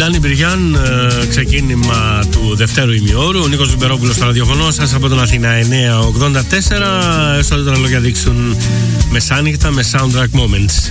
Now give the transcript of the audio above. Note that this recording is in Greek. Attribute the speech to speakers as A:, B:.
A: Γιάννη Μπυριάν, ξεκίνημα του δευτέρου ημιώρου. Ο Νίκος Λιμπερόπουλος στο ραδιοφωνό σας από τον Αθήνα 984. Έστω τα λόγια δείξουν μεσάνυχτα με Soundtrack Moments.